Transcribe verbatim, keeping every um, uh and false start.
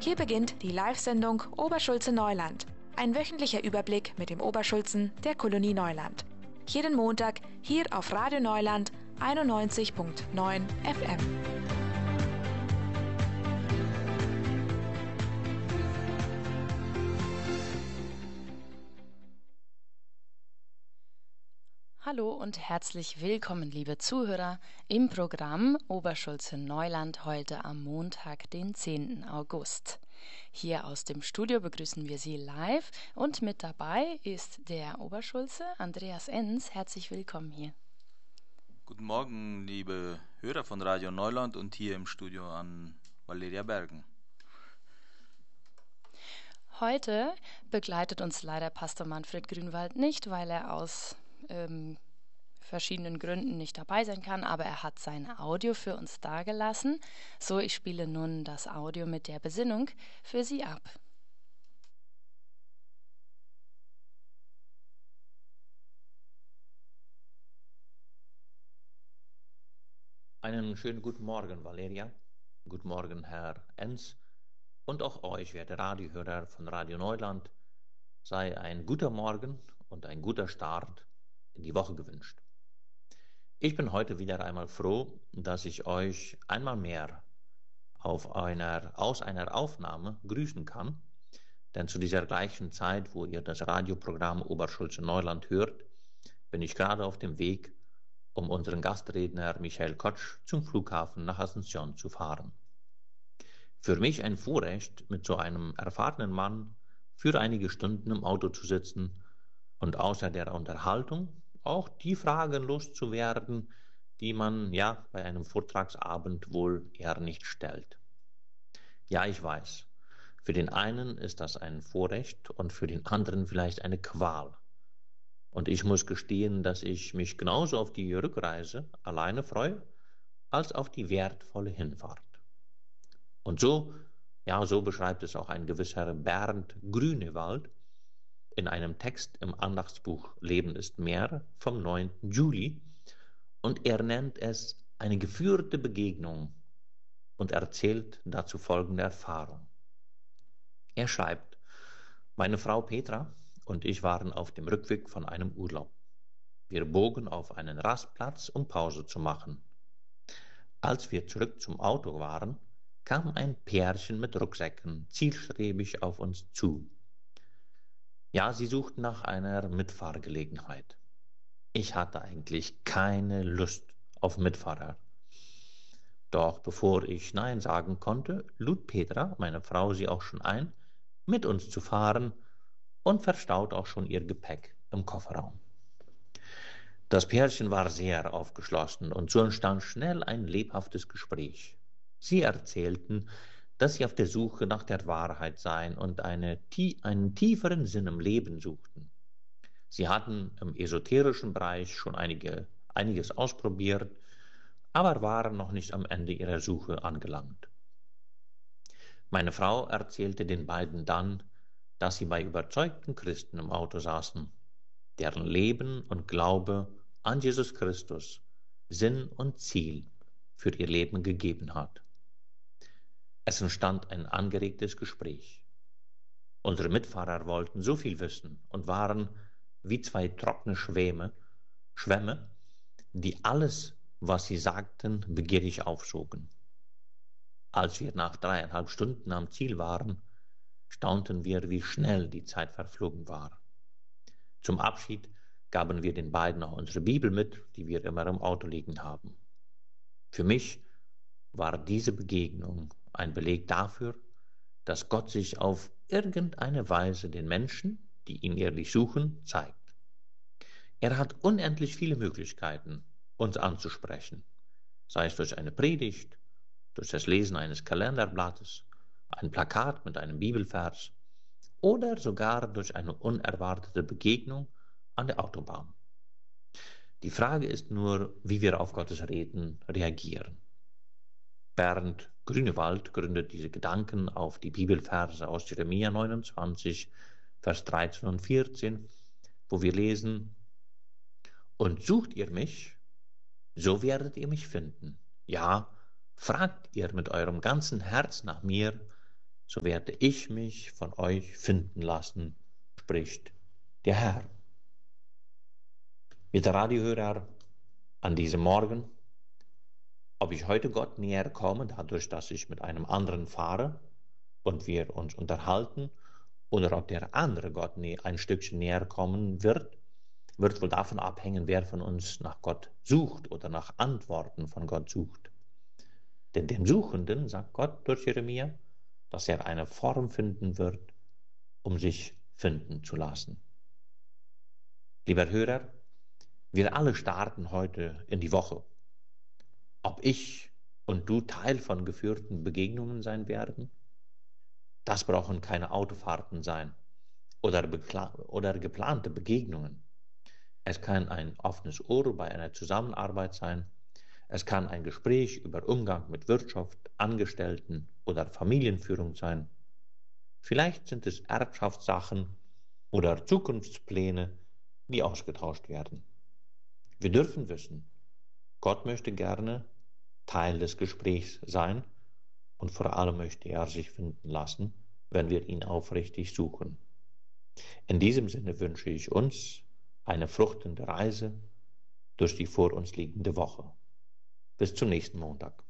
Hier beginnt die Live-Sendung Oberschulze Neuland. Ein wöchentlicher Überblick mit dem Oberschulzen der Kolonie Neuland. Jeden Montag hier auf Radio Neuland einundneunzig Komma neun F M. Hallo und herzlich willkommen, liebe Zuhörer, im Programm Oberschulze Neuland heute am Montag, den zehnten August. Hier aus dem Studio begrüßen wir Sie live und mit dabei ist der Oberschulze Andreas Enns. Herzlich willkommen hier. Guten Morgen, liebe Hörer von Radio Neuland und hier im Studio an Valeria Bergen. Heute begleitet uns leider Pastor Manfred Grünwald nicht, weil er aus ähm, verschiedenen Gründen nicht dabei sein kann, aber er hat sein Audio für uns dargelassen. So, ich spiele nun das Audio mit der Besinnung für Sie ab. Einen schönen guten Morgen, Valeria. Guten Morgen, Herr Enns. Und auch euch, werte Radiohörer von Radio Neuland, sei ein guter Morgen und ein guter Start in die Woche gewünscht. Ich bin heute wieder einmal froh, dass ich euch einmal mehr auf einer, aus einer Aufnahme grüßen kann, denn zu dieser gleichen Zeit, wo ihr das Radioprogramm Oberschulze Neuland hört, bin ich gerade auf dem Weg, um unseren Gastredner Michael Kotsch zum Flughafen nach Asunción zu fahren. Für mich ein Vorrecht, mit so einem erfahrenen Mann für einige Stunden im Auto zu sitzen und außer der Unterhaltung auch die Fragen loszuwerden, die man ja bei einem Vortragsabend wohl eher nicht stellt. Ja, ich weiß, für den einen ist das ein Vorrecht und für den anderen vielleicht eine Qual. Und ich muss gestehen, dass ich mich genauso auf die Rückreise alleine freue, als auf die wertvolle Hinfahrt. Und so, ja, so beschreibt es auch ein gewisser Bernd Grünewald in einem Text im Andachtsbuch Leben ist mehr vom neunten Juli, und er nennt es eine geführte Begegnung und erzählt dazu folgende Erfahrung. Er schreibt: Meine Frau Petra und ich waren auf dem Rückweg von einem Urlaub. Wir bogen auf einen Rastplatz, um Pause zu machen. Als wir zurück zum Auto waren, kam ein Pärchen mit Rucksäcken zielstrebig auf uns zu. Ja, sie suchten nach einer Mitfahrgelegenheit. Ich hatte eigentlich keine Lust auf Mitfahrer. Doch bevor ich Nein sagen konnte, lud Petra, meine Frau, sie auch schon ein, mit uns zu fahren und verstaut auch schon ihr Gepäck im Kofferraum. Das Pärchen war sehr aufgeschlossen und so entstand schnell ein lebhaftes Gespräch. Sie erzählten, dass sie auf der Suche nach der Wahrheit seien und eine, einen tieferen Sinn im Leben suchten. Sie hatten im esoterischen Bereich schon einige, einiges ausprobiert, aber waren noch nicht am Ende ihrer Suche angelangt. Meine Frau erzählte den beiden dann, dass sie bei überzeugten Christen im Auto saßen, deren Leben und Glaube an Jesus Christus Sinn und Ziel für ihr Leben gegeben hat. Es entstand ein angeregtes Gespräch. Unsere Mitfahrer wollten so viel wissen und waren wie zwei trockene Schwämme, Schwämme, die alles, was sie sagten, begierig aufsogen. Als wir nach dreieinhalb Stunden am Ziel waren, staunten wir, wie schnell die Zeit verflogen war. Zum Abschied gaben wir den beiden auch unsere Bibel mit, die wir immer im Auto liegen haben. Für mich war diese Begegnung ein Beleg dafür, dass Gott sich auf irgendeine Weise den Menschen, die ihn ehrlich suchen, zeigt. Er hat unendlich viele Möglichkeiten, uns anzusprechen, sei es durch eine Predigt, durch das Lesen eines Kalenderblattes, ein Plakat mit einem Bibelvers oder sogar durch eine unerwartete Begegnung an der Autobahn. Die Frage ist nur, wie wir auf Gottes Reden reagieren. Bernd Grünewald gründet diese Gedanken auf die Bibelverse aus Jeremia neunundzwanzig, Vers dreizehn und vierzehn, wo wir lesen: Und sucht ihr mich, so werdet ihr mich finden. Ja, fragt ihr mit eurem ganzen Herz nach mir, so werde ich mich von euch finden lassen, spricht der Herr. Liebe Radiohörer, an diesem Morgen, ob ich heute Gott näher komme, dadurch, dass ich mit einem anderen fahre und wir uns unterhalten, oder ob der andere Gott ein Stückchen näher kommen wird, wird wohl davon abhängen, wer von uns nach Gott sucht oder nach Antworten von Gott sucht. Denn dem Suchenden sagt Gott durch Jeremia, dass er eine Form finden wird, um sich finden zu lassen. Lieber Hörer, wir alle starten heute in die Woche. Ob ich und du Teil von geführten Begegnungen sein werden? Das brauchen keine Autofahrten sein oder, oder geplante Begegnungen. Es kann ein offenes Ohr bei einer Zusammenarbeit sein. Es kann ein Gespräch über Umgang mit Wirtschaft, Angestellten oder Familienführung sein. Vielleicht sind es Erbschaftssachen oder Zukunftspläne, die ausgetauscht werden. Wir dürfen wissen, Gott möchte gerne Teil des Gesprächs sein und vor allem möchte er sich finden lassen, wenn wir ihn aufrichtig suchen. In diesem Sinne wünsche ich uns eine fruchtende Reise durch die vor uns liegende Woche. Bis zum nächsten Montag.